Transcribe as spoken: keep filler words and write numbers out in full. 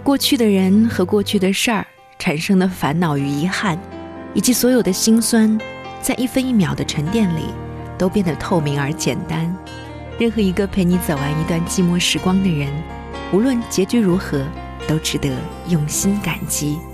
过去的人和过去的事儿产生的烦恼与遗憾，以及所有的辛酸，在一分一秒的沉淀里都变得透明而简单。任何一个陪你走完一段寂寞时光的人，无论结局如何，都值得用心感激。